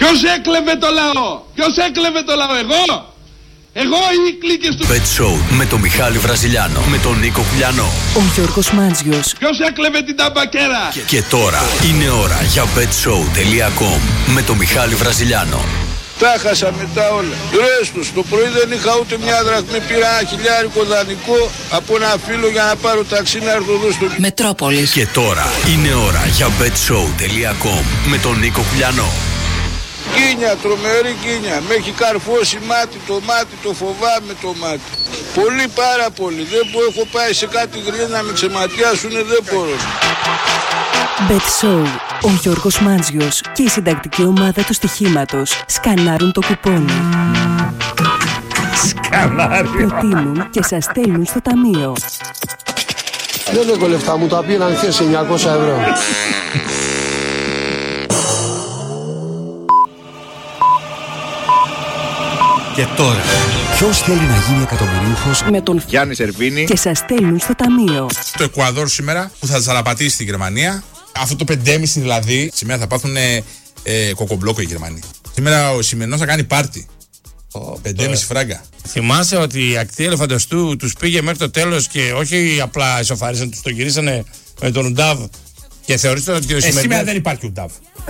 Ποιος έκλεβε το λαό? Ποιος έκλεβε το λαό? Εγώ ή οι κλίκες του? Bet Show με τον Μιχάλη Βραζιλιάνο, με τον Νίκο Κουλιανό. Ο Γιώργος Μάντζιος. Ποιος έκλεβε την ταμπακέρα? Και τώρα είναι ώρα για betshow.com με τον Μιχάλη Βραζιλιάνο. Τα χάσα μετά όλα. Δρες τους, το πρωί δεν είχα ούτε μια δραχμή, πήρα ένα χιλιάρικο δανεικό από ένα φίλο για να πάρω ταξί να έρθω εδώ στο Μετρόπολης. Και τώρα είναι ώρα για betshow.com με τον Νίκο Κουλιανό. Κίνια, τρομερή κίνια. Με έχει καρφώσει μάτι, το φοβάμαι το μάτι. Πολύ, πάρα πολύ. Δεν έχω πάει σε κάτι γρήγορα να με ξεματιάσουνε, δεν μπορώ. Bet Show. Ο Γιώργος Μάντζιος και η συντακτική ομάδα του στοιχήματος σκανάρουν το κουπόνι. Προτείνουν και σας στέλνουν στο ταμείο. Δεν έχω λεφτά, μου τα πήραν χθες 900 ευρώ. Και τώρα, ποιος θέλει να γίνει εκατομμυρίουχος Με τον Γιάννη Σερβίνη. και σας στέλνουν στο ταμείο. Το Εκουαδόρ σήμερα που θα ζαλαπατήσει στη Γερμανία. Αυτό το 5,5 δηλαδή. Σήμερα θα πάθουν κοκομπλόκο οι Γερμανοί. Σήμερα ο σημερινός θα κάνει πάρτι. 5,5 φράγκα. Θυμάσαι ότι η ακτή ελεφαντοστού τους πήγε μέχρι το τέλος και όχι απλά ισοφαρίσαν, τους το γυρίσανε με τον Ουντάβ και θεωρείτε ότι ο σημερινός... Σήμερα δεν υπάρχει Ουντάβ.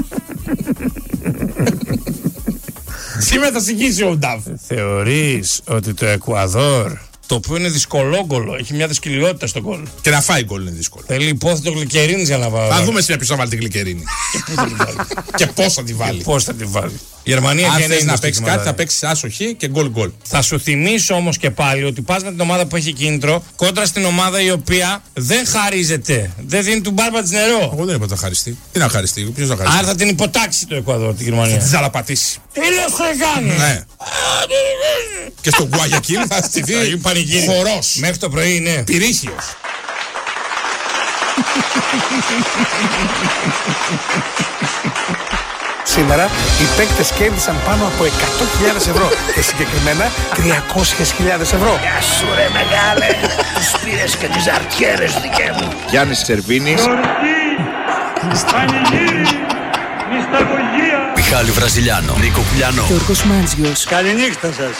Σήμερα θα συγχύσει ο Ουντάβ. Θεωρείς ότι το Εκουαδόρ, το οποίο είναι δυσκολόγκολο, έχει μια δυσκολιότητα στον γκολ. Και να φάει γκολ είναι δύσκολο. Θέλει υπόθετο γλυκερίνης για να βάλει. Θα δούμε σήμερα ποιος θα βάλει την γλυκερίνη. Και πώς θα τη βάλει. Πώς θα τη βάλει. Η Γερμανία Αν και θες να παίξει κάτι, θα παίξει άσοχη και γκολ. Θα σου θυμίσω όμως και πάλι ότι πας με την ομάδα που έχει κίνητρο κόντρα στην ομάδα η οποία δεν χαρίζεται. Δεν δίνει του μπάρμπα της νερό. Εγώ δεν είπα θα χαριστεί. Τι να χαριστεί, ποιος θα χαριστεί. Άρα θα την υποτάξει το Εκουαδόρ, τη Γερμανία. Θα τη ζαλαπατήσει. Τι λες σε κάνει. Ναι. Και στον Γκουαγιακίλ θα στηθεί χορός. Μέχρι το πρωί είναι Πυρήχιος. Σήμερα οι παίκτες κέρδισαν πάνω από 100.000 ευρώ και συγκεκριμένα 300.000 ευρώ. Γεια σου ρε μεγάλε, τους πήρες και τις αρτιέρες δικαί μου. Γιάννης Σερβίνης. Μιχάλη Βραζιλιάνο, Νίκο Κουλιανό. Γιώργος Μάντζιος. Καληνύχτα σας.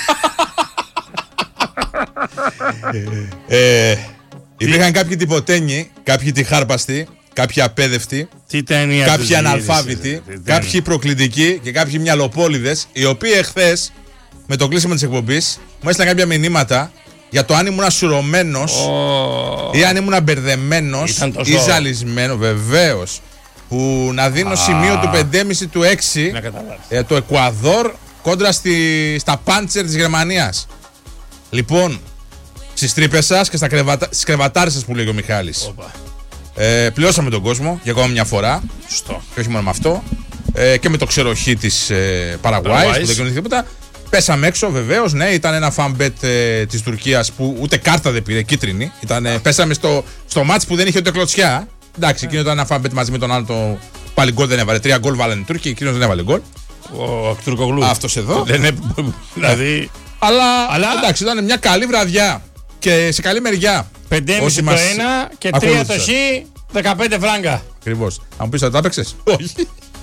Υπήρχαν κάποιοι τυποτένιοι, κάποιοι τυχάρπαστοι, κάποιοι απέδευτοι, κάποιοι αναλφάβητοι, κάποιοι προκλητικοί και κάποιοι μυαλοπόληδες, οι οποίοι εχθές με το κλείσιμο της εκπομπής μου έστειλαν κάποια μηνύματα για το αν ήμουν ασουρωμένος ή αν ήμουν μπερδεμένος ή ζαλισμένος. Βεβαίως. Που να δίνω σημείο του 5,5 του 6 το Εκουαδόρ κόντρα στα πάντσερ της Γερμανίας. Λοιπόν, στις τρύπες σας και στις κρεβατάρες σας που λέει ο Μιχάλης. Πληρώσαμε τον κόσμο για ακόμα μια φορά. Σωστό. Και όχι μόνο με αυτό. Και με το ξεροχή της Παραγουάης που δεν κοινωνήθηκε τίποτα. Πέσαμε έξω βεβαίως. Ναι, ήταν ένα fanbet της Τουρκίας που ούτε κάρτα δεν πήρε, κίτρινη. Πέσαμε στο μάτς που δεν είχε ούτε κλωτσιά. Εντάξει, εκείνο ήταν ένα fanbet μαζί με τον άλλο. Πάλι γκολ δεν έβαλε. 3 γκολ βάλανε οι Τούρκοι, εκείνος δεν έβαλε γκολ. Ο Τουρκογλου. Αυτός εδώ. Δηλαδή. Αλλά εντάξει, ήταν μια καλή βραδιά. Και σε καλή μεριά. 5,5 το ένα και 3 το χ, 15 φράγκα. Ακριβώς. Αν μου πεις θα τα έπαιξες. Όχι.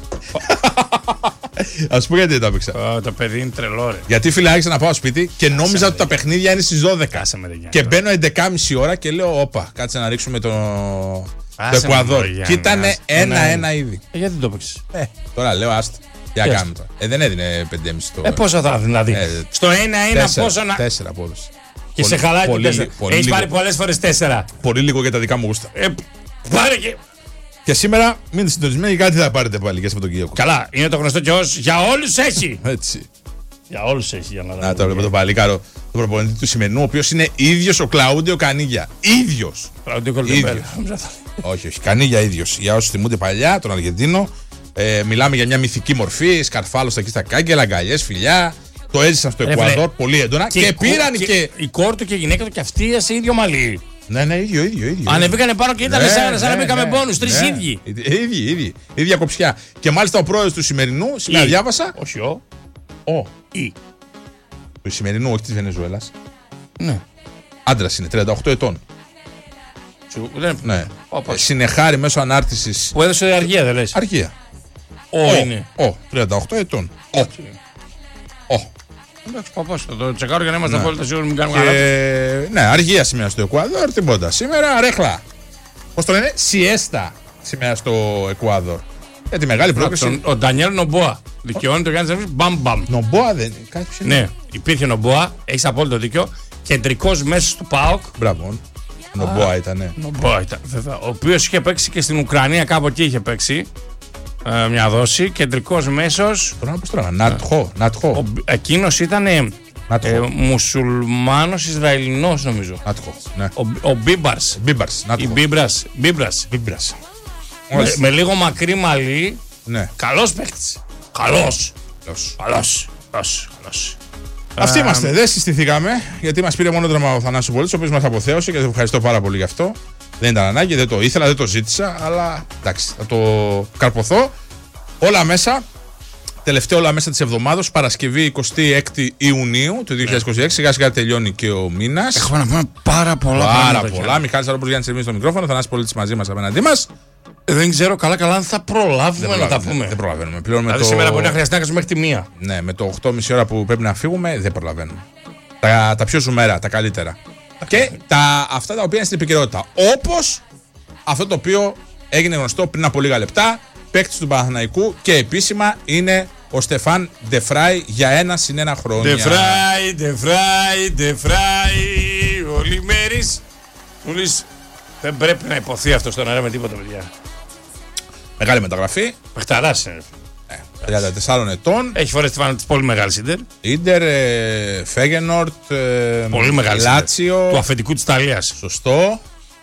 Ας πούμε γιατί δεν τα έπαιξα. Το παιδί είναι τρελό ρε. Γιατί φίλε άρχισα να πάω σπίτι και νόμιζα ότι τα παιχνίδια είναι στις 12. Και μπαίνω 11.30 ώρα και λέω όπα, κάτσε να ρίξουμε το Εκουαδόρ. Και ήταν 1-1 ήδη. Γιατί δεν το έπαιξες. Τώρα λέω άστα. Τι να κάνουμε τώρα. Δεν έδινε 5,5 το. Πόσα θα δηλαδή. Στο 1-1 πόσο να. 4 απόδοση. Και σε χαλάει το 4. Έχεις πάρει πολλές φορές 4. Πολύ λίγο για τα δικά μου γούστα. Πάρε και. Και σήμερα μείνετε συντονισμένοι, κάτι θα πάρετε πάλι και σε τον Κυριακό. Καλά, είναι το γνωστό και ως για όλους έχει. Έτσι. Για όλους έχει για να δούμε. Να το βλέπω τον παλικάρο, τον προπονητή του σημερινού, ο οποίος είναι ίδιος ο Κλαούντιο Κανίγια. Ίδιος. Όχι, όχι. Κανίγια ίδιος. Για όσους θυμούνται παλιά, τον Αργεντίνο. Μιλάμε για μια μυθική μορφή. Σκαρφάλος εκεί στα κάγκελα, αγκαλιές, φιλιά. Το έζησαν στο Εκουαδόρ πολύ έντονα. Και πήραν και. Η κόρη του και η γυναίκα του και αυτή σε ίδιο μαλλί. Ναι, ίδιο. Ανεβήκανε πάνω και ήταν σαν να μπήκαμε μπόνους. Τρεις ίδιοι. Ίδια κοψιά. Και μάλιστα ο πρόεδρος του σημερινού, σήμερα διάβασα. Όχι Του σημερινού, όχι της Βενεζουέλας. Ναι. Άντρας είναι, 38 ετών. Ναι. Συνεχάρη μέσω ανάρτησης. Που έδωσε αργία, δεν λες. Αργία. Είναι. 38 ετών. Εντάξει, παπάς, το τσεκάρω για να είμαστε απόλυτα σίγουροι μην κάνουμε καλά. Ναι, αργία σήμερα στο Εκουάδορ, τίποτα. Σήμερα ρέχλα. Πώς το λένε, σιέστα σήμερα στο Εκουάδορ. Για τη μεγάλη πρόκληση. Ο Ντανιέλ Νομπόα. Δικαιώνει το Γιάννη Ζαβρίδη. Μπαμ. Νομπόα δεν είναι. Ναι, υπήρχε Νομπόα, έχει απόλυτο δίκιο. Κεντρικός μέσος του ΠΑΟΚ. Μπράβο. Νομπόα ήταν. Νομπόα ήταν, βέβαια. Ο οποίος είχε παίξει και στην Ουκρανία, κάπου εκεί είχε παίξει. Μια δόση. Κεντρικός μέσος. Νάτχο. Εκείνος ήταν μουσουλμάνος Ισραηλινός, νομίζω. Νάτχο. Ναι. Ο Μπίμπαρς. Μπίμπρας. Με λίγο μακρύ μαλλί. Ναι. Καλός παίκτης. Καλός. Αυτοί είμαστε. Δεν συστηθήκαμε γιατί μας πήρε μόνο δράμα ο Θανάσης Πολίτης, ο οποίος μας αποθέωσε και τον ευχαριστώ πάρα πολύ γι' αυτό. Δεν ήταν ανάγκη, δεν το ήθελα, δεν το ζήτησα, αλλά εντάξει, θα το καρποθώ. Όλα μέσα. Τελευταία όλα μέσα της εβδομάδας, Παρασκευή 26 Ιουνίου του 2026. Σιγά σιγά τελειώνει και ο μήνας. Έχουμε να πούμε πάρα πολλά. Μιχάλης Αρόπουλος, Γιάννης Σερμίνης στο μικρόφωνο, Θανάσης Πολίτης μαζί μας απέναντί μας. Δεν ξέρω καλά αν θα προλάβουμε να τα πούμε. Δεν προλαβαίνουμε. Δηλαδή σήμερα μπορεί να χρειαστεί να κάνουμε μέχρι τη 1. Ναι, με το 8,5 ώρα που πρέπει να φύγουμε δεν προλαβαίνουμε. Τα πιο ζουμερά, τα καλύτερα. Και αυτά τα οποία είναι στην επικαιρότητα. Όπως αυτό το οποίο έγινε γνωστό πριν από λίγα λεπτά, παίκτης του Παναθηναϊκού και επίσημα είναι ο Στεφάν Ντεφράι για 1+1 χρόνια. Ντεφράι, ο Λιμέρης. Δεν πρέπει να υποθεί αυτό στον αέρα με τίποτα, παιδιά. Μεγάλη μεταγραφή. Παιχταράς είναι. 34 ετών. Έχει φορές τη φάνα της πολύ μεγάλη Ίντερ, Φέγενορτ, πολύ μεγάλη Λάτσιο. Του αφεντικού της Ιταλίας. Σωστό.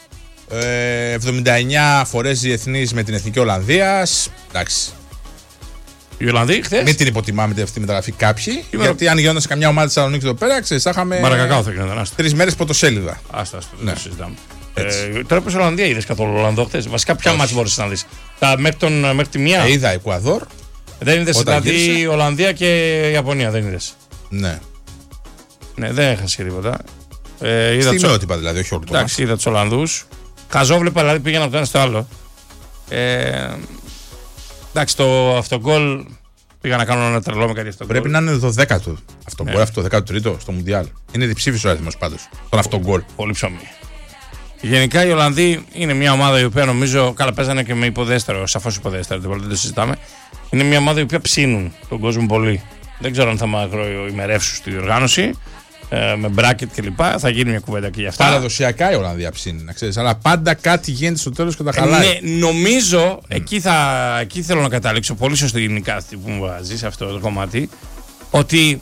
79 φορές διεθνής με την Εθνική Ολλανδίας. Εντάξει. Οι Ολλανδοί χθες. Μην την υποτιμάμε αυτή τη μεταγραφή κάποιοι. Γιατί αν γινόταν σε καμιά ομάδα της Θεσσαλονίκης εδώ πέρα, ξέρεις, θα είχαμε. Μαρακακάο θα γινόταν. 3 μέρες πρωτοσέλιδα. Άστα, ναι. Το συζητάμε. Τώρα πες Ολλανδία είδες καθόλου Ολλανδό χθες. Βασικά ποια μάτς μπορείς να δεις. Μέχρι τη 1. Είδα Εκουαδόρ. Δεν είδες δηλαδή Ολλανδία και Ιαπωνία, δεν είδες. Ναι. Ναι, δεν έχασε τίποτα. Στιγμιότυπα δηλαδή, όχι όλο το. Εντάξει, είδα τους Ολλανδούς. Χαζόβλεπα, δηλαδή πήγαινα από το ένα στο άλλο. Εντάξει, το αυτογκόλ πήγα να κάνω ένα τρελό με κάτι αυτογκόλ. Πρέπει να είναι το 10ο αυτογκόλ, αυτό το 13ο στο Μουντιάλ. Είναι διψήφιος ο αριθμός πάντως. Τον αυτογκόλ. Πολύ ψωμί. Γενικά οι Ολλανδοί είναι μια ομάδα η οποία νομίζω. Καλά, παίζανε και με υποδέστερο, σαφώς υποδέστερο, δεν το συζητάμε. Είναι μια ομάδα η οποία ψήνουν τον κόσμο πολύ. Δεν ξέρω αν θα μακροημερεύσουν στη διοργάνωση. Με μπράκετ κλπ. Θα γίνει μια κουβέντα και γι' αυτά. Παραδοσιακά η Ολλανδία ψήνει, να ξέρεις. Αλλά πάντα κάτι γίνεται στο τέλος και τα χαλάει. Ναι, νομίζω εκεί θέλω να καταλήξω. Πολύ σωστή γενικά αυτή που μου βάζει σε αυτό το κομμάτι. Ότι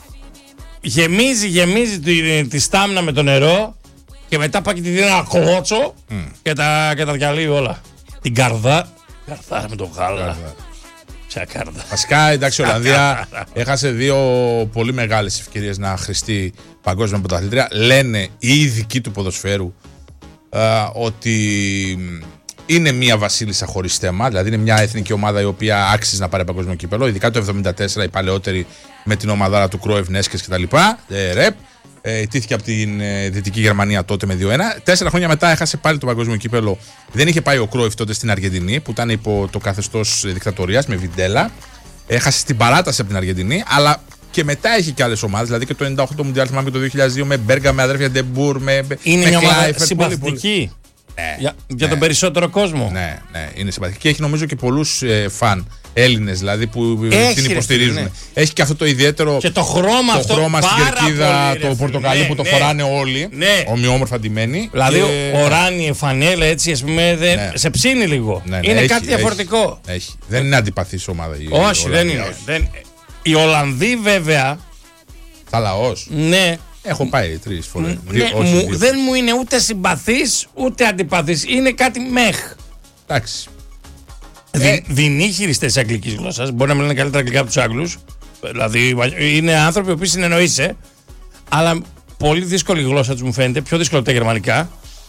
γεμίζει τη στάμνα με το νερό και μετά πάει και τη δίνει ένα κότσο και τα διαλύει όλα. Την καρδά με το γάλα. Ποια κάρτα. Βασικά, εντάξει, η Ολλανδία έχασε 2 πολύ μεγάλες ευκαιρίες να χρηστεί παγκόσμια πρωταθλήτρια. Λένε οι ειδικοί του ποδοσφαίρου ότι είναι μια βασίλισσα χωρίς θέμα. Δηλαδή είναι μια εθνική ομάδα η οποία άξιζε να πάρει παγκόσμιο κύπελο. Ειδικά το 1974 οι παλαιότεροι με την ομαδάρα του Κρόιφ, Νέσκες κτλ. Ρεπ. Τήθηκε από την Δυτική Γερμανία τότε με 2-1. 4 χρόνια μετά έχασε πάλι το παγκόσμιο κύπελο. Δεν είχε πάει ο Κρόιφ τότε στην Αργεντινή που ήταν υπό το καθεστώς δικτατορίας με Βιντέλα. Έχασε στην παράταση από την Αργεντινή, αλλά και μετά έχει και άλλες ομάδες. Δηλαδή και το 98 το Μουντιάλ, θυμάμαι και το 2002 με Μπέργα, με αδέρφια Ντεμπούρ, με. Είναι μια ομάδα συμπαθητική. Για τον περισσότερο κόσμο. Ναι, είναι συμπαθητική. Και έχει νομίζω και πολλούς φαν Έλληνες δηλαδή που την υποστηρίζουν. Ναι. Έχει και αυτό το ιδιαίτερο. Και το χρώμα αυτό. Το χρώμα στην κερκίδα, το πορτοκαλί που το φοράνε όλοι. Ναι. Ομοιόμορφα ντυμένοι. Δηλαδή οράνη φανέλα έτσι, ας πούμε, σε ψήνει λίγο. Είναι κάτι διαφορετικό. Έχει. Δεν είναι αντιπαθής ομάδα. Όχι, δεν είναι. Οι Ολλανδοί βέβαια. Θα λαός. Ναι. Έχω πάει 3 φορές. Δεν μου είναι ούτε συμπαθής ούτε αντιπαθής. Είναι κάτι μεχ. Εντάξει. Δεινοί χειριστές αγγλικής γλώσσας. Μπορεί να μιλάνε καλύτερα αγγλικά από τους Άγγλους. Δηλαδή είναι άνθρωποι που συνεννοείσαι. Αλλά πολύ δύσκολη γλώσσα τους μου φαίνεται. Πιο δύσκολο από τα γερμανικά.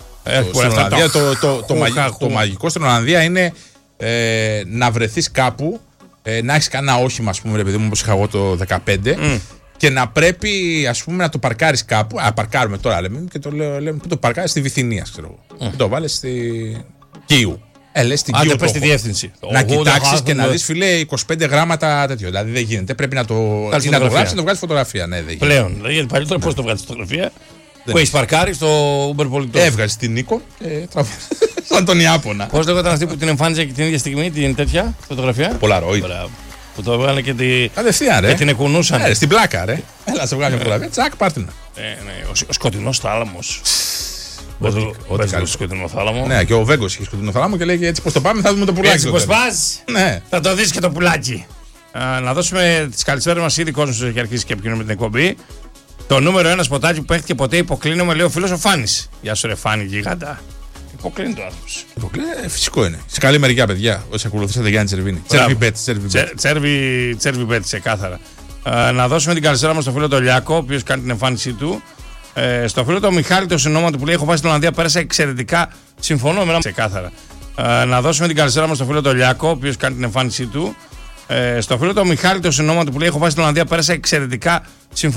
Το μαγικό στην Ολλανδία είναι να βρεθείς κάπου, να έχεις κανένα όχημα, ας πούμε, παιδί μου, όπως είχα εγώ το 2015. Και να πρέπει, ας πούμε, να το παρκάρεις κάπου. Παρκάρουμε τώρα, λέμε, και το λέμε που το παρκάρεις στη Βυθινία, ξέρω εγώ. Το βάλεις στη Κίου. Λες στην Άντε, Κίο πες τη διεύθυνση. Να κοιτάξεις και να δεις, φίλε, 25 γράμματα τέτοιο. Δηλαδή δεν γίνεται. Πρέπει να το γράψεις, να το βγάλεις φωτογραφία. Ναι, δεν πλέον. Δηλαδή, γιατί παλιότερα πώς το βγάλεις φωτογραφία. Που έχεις παρκάρει στο Uber Πολιτό. Έβγαζες την Νίκο και τραβάς. Σαν τον Ιάπωνα. Πώς λέγονταν αυτή που την εμφάνιζε και την ίδια στιγμή την τέτοια φωτογραφία. Polaroid. Που το έβγαλε και την εκουνούσαν. Στην πλάκα, ρε. Έλα, σε βγάλει μια φωτογραφία. Τσακ, πάρτινα. Ο σκοτεινός θάλαμος. Ό,τι κάνει σκοτεινό θάλαμο. Ναι, και ο Βέγκος είχε σκοτεινό θάλαμο και λέει έτσι πως το πάμε, θα δούμε το πουλάκι. Έτσι πως πας, ναι. Θα το δεις και το πουλάκι. Να δώσουμε τις καλησπέρες μας, ήδη κόσμος έχει αρχίσει και επικοινωνεί με την εκπομπή. Το νούμερο 1 σποτάκι που παίχτηκε ποτέ υποκλίνομαι, λέει ο φίλος ο Φάνης. Γεια σου, ρε Φάνη, γίγαντα. Υποκλίνει το άνθρωπος. Φυσικό είναι. Σε καλή μεριά, παιδιά, όσοι ακολουθήσατε Γιάννη Τσερβίνη. Τσέρβι μπέτ, ξεκάθαρα. Να δώσουμε την καλησπέρα μας στο φίλο τον Λιάκο, ο οποίος κάνει την εμφάνισή του. Στο φίλο τον Μιχάλη, το συνόματο που λέει: έχω πάει στην Ολλανδία, πέρασα εξαιρετικά. Συμφωνώ με ένα. Ξεκάθαρα. Να δώσουμε την καλησπέρα μας στο φίλο τον Λιάκο, ο οποίος κάνει την εμφάνισή του. Στο φίλο τον Μιχάλη, το συνόματο που λέει: έχω πάει στην Ολλανδία, πέρασα εξαιρετικά. Συμφωνώ.